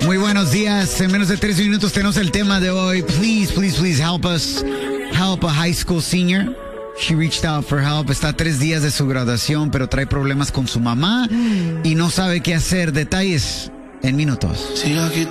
Muy buenos días. En menos de 3 minutos tenemos el tema de hoy. Please, please, please help us. Help a high school senior. She reached out for help. Está a 3 días de su graduación, pero trae problemas con su mamá y no sabe qué hacer. Detalles en minutos.